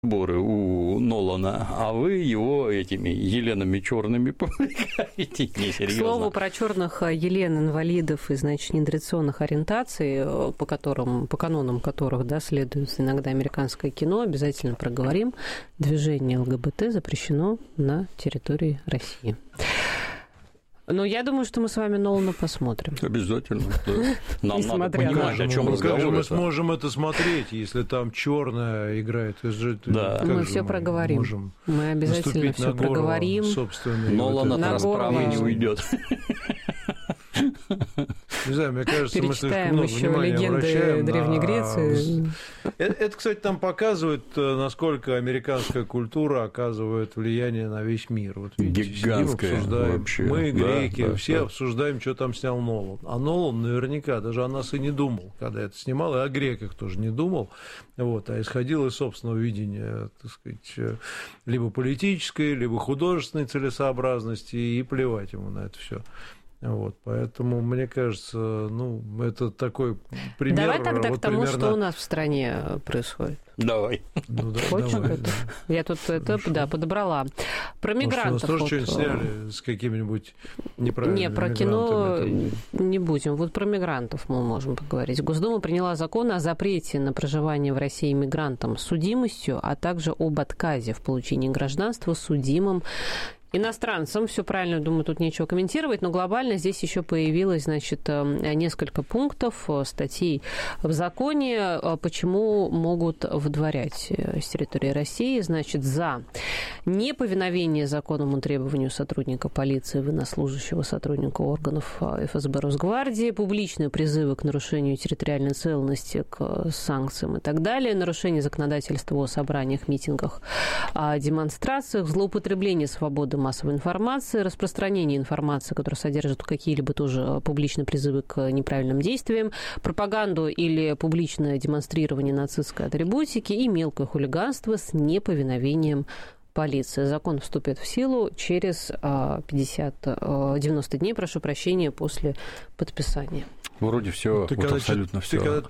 сборы у Нолана, а вы его этими Еленами черными помогаете. К слову, про черных Елен, инвалидов и, значит, нетрадиционных ориентаций, по канонам которых, да, следует иногда американское кино, обязательно проговорим. Движение ЛГБТ запрещено на территории России. Но я думаю, что мы с вами Нолана посмотрим. Обязательно. Да. Нам надо понимать, о чем разговор. Как же мы сможем это смотреть, если там черная играет? Да. Мы все проговорим. Мы обязательно все проговорим. Нолан от расправы не уйдет. Не знаю, мне кажется, мы слишком много еще внимания легенды обращаем Древней Греции. Это, кстати, там показывает, насколько американская культура оказывает влияние на весь мир. Вот видите, гигантское обсуждаем. вообще. Мы, греки, все да. обсуждаем, что там снял Нолан. А Нолан наверняка даже о нас и не думал, когда это снимал, и о греках тоже не думал, вот, а исходил из собственного видения, так сказать, либо политической, либо художественной целесообразности, и плевать ему на это все. Вот, поэтому, мне кажется, ну, это такой пример. Давай тогда вот к тому, примерно... что у нас в стране происходит. Давай. Ну, да, хочешь давай, это? да. Я тут это, да, подобрала. Про мигрантов. Может, у нас тоже что-нибудь сняли с какими-нибудь неправильными Не, про кино мигрантами? не будем. Вот про мигрантов мы можем поговорить. Госдума приняла закон о запрете на проживание в России мигрантам с судимостью, а также об отказе в получении гражданства судимым иностранцам. Все правильно, думаю, тут нечего комментировать, но глобально здесь еще появилось, значит, несколько пунктов, статей в законе, почему могут выдворять с территории России. Значит, за неповиновение законному требованию сотрудника полиции, военнослужащего, сотрудника органов ФСБ, Росгвардии, публичные призывы к нарушению территориальной целостности, к санкциям и так далее, нарушение законодательства о собраниях, митингах, демонстрациях, злоупотребление свободы массовой информации, распространение информации, которая содержит какие-либо тоже публичные призывы к неправильным действиям, пропаганду или публичное демонстрирование нацистской атрибутики и мелкое хулиганство с неповиновением полиции. Закон вступит в силу через 90 дней, прошу прощения, после подписания. Вроде все, вот абсолютно все.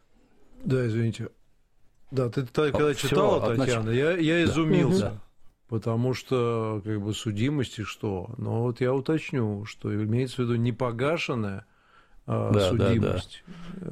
Да, извините. Да, ты когда читала, Татьяна, я изумился. Да. Потому что, как бы, судимости что? Но вот я уточню, что имеется в виду не погашенная судимость,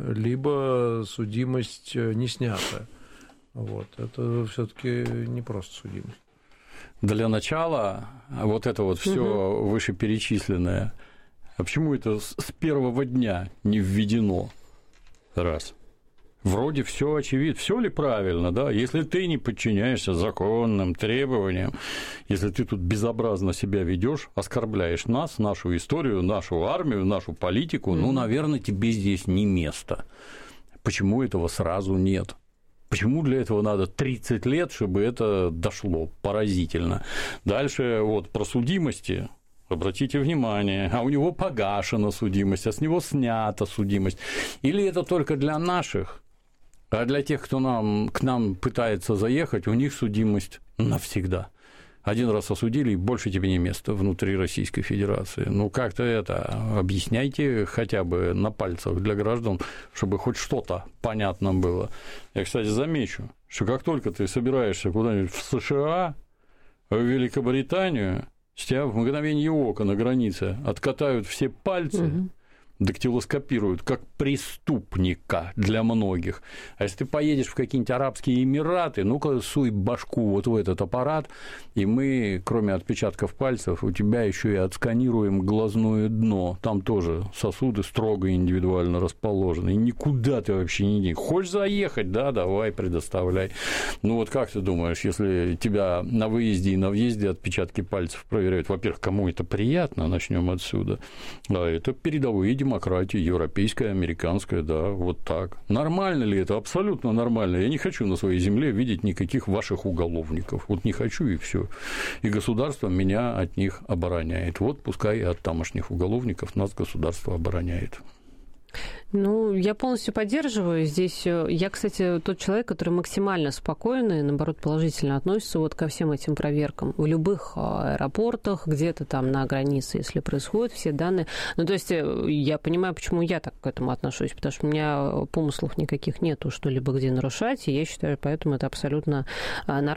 либо судимость не снятая. Вот. Это все-таки не просто судимость. Для начала вот это вот все вышеперечисленное, а почему это с первого дня не введено? Раз. Вроде все очевидно, все ли правильно, да? Если ты не подчиняешься законным требованиям, если ты тут безобразно себя ведешь, оскорбляешь нас, нашу историю, нашу армию, нашу политику, ну, наверное, тебе здесь не место. Почему этого сразу нет? Почему для этого надо 30 лет, чтобы это дошло? Поразительно. Дальше вот про судимости. Обратите внимание, а у него погашена судимость, а с него снята судимость. Или это только для наших? А для тех, кто к нам пытается заехать, у них судимость навсегда. Один раз осудили, и больше тебе не место внутри Российской Федерации. Ну, как-то это объясняйте хотя бы на пальцах для граждан, чтобы хоть что-то понятно было. Я, кстати, замечу, что как только ты собираешься куда-нибудь в США, в Великобританию, с тебя в мгновение ока на границе откатают все пальцы, дактилоскопируют как преступника для многих. А если ты поедешь в какие-нибудь Арабские Эмираты, ну-ка суй башку вот в этот аппарат, и мы, кроме отпечатков пальцев, у тебя еще и отсканируем глазное дно. Там тоже сосуды строго индивидуально расположены. И никуда ты вообще не идешь. Хочешь заехать, да, давай, предоставляй. Ну вот как ты думаешь, если тебя на выезде и на въезде отпечатки пальцев проверяют, во-первых, кому это приятно, начнем отсюда. Да, это передовые демократии, европейская, американская, да, вот так. Нормально ли это? Абсолютно нормально. Я не хочу на своей земле видеть никаких ваших уголовников. Вот не хочу, и все. И государство меня от них обороняет. Вот пускай и от тамошних уголовников нас государство обороняет. Ну, я полностью поддерживаю. Здесь я, кстати, тот человек, который максимально спокойно и, наоборот, положительно относится вот ко всем этим проверкам. В любых аэропортах, где-то там на границе, если происходят все данные. Ну, то есть я понимаю, почему я так к этому отношусь, потому что у меня помыслов никаких нету что-либо где нарушать, и я считаю, поэтому это абсолютно нормально.